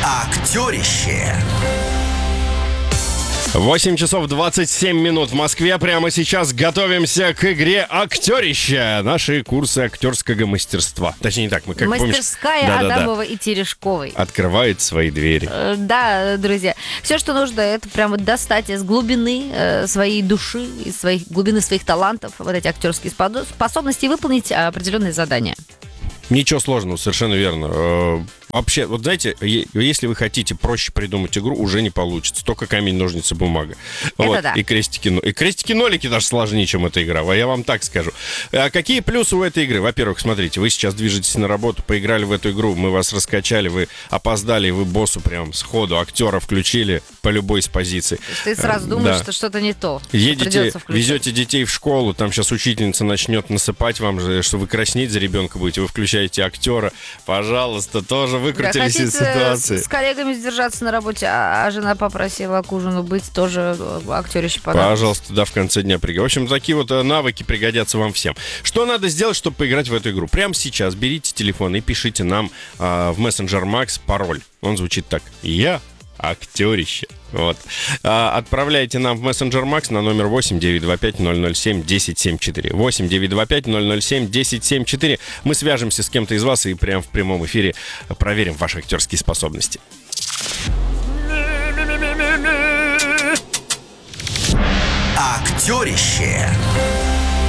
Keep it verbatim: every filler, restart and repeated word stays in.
Актерище. восемь часов двадцать семь минут в Москве. Прямо сейчас готовимся к игре «Актерище». Наши курсы актерского мастерства. Точнее, так, мы как Мастерская помнишь... Адамова Да-да-да. и Терешковой. Открывает свои двери. Э, Да, друзья. Все, что нужно, это прямо достать из глубины э, своей души, из своих глубины своих талантов, вот эти актерские сподо- способности, и выполнить определенные задания. Ничего сложного, совершенно верно. Э, Вообще, вот знаете, е- если вы хотите проще придумать игру, уже не получится. Только камень, ножницы, бумага. Это Вот. да. И крестики, но- и крестики-нолики даже сложнее, чем эта игра. А я вам так скажу. А какие плюсы у этой игры? Во-первых, смотрите, вы сейчас движетесь на работу, поиграли в эту игру, мы вас раскачали, вы опоздали, и вы боссу прям сходу актера включили по любой из позиций. Ты сразу Э, думаешь, да. что что-то не то. что Едете, придется включать. везете детей в школу, там сейчас учительница начнет насыпать вам, же, что вы краснеть за ребенка будете, вы включаете актера, пожалуйста, тоже Да, выкрутились из хотите ситуации. с коллегами сдержаться на работе, а, а жена попросила к ужину быть, тоже актерище понадобится. Пожалуйста, да, в конце дня пригодятся. В общем, такие вот э, навыки пригодятся вам всем. Что надо сделать, чтобы поиграть в эту игру? Прямо сейчас берите телефон и пишите нам э, в мессенджер Макс пароль. Он звучит так: «Я актерище». Вот. А, отправляйте нам в мессенджер Макс на номер восемь девятьсот двадцать пять ноль ноль семь десять семьдесят четыре. восемь девятьсот двадцать пять ноль ноль семь десять семьдесят четыре. Мы свяжемся с кем-то из вас и прямо в прямом эфире проверим ваши актерские способности. Актерище.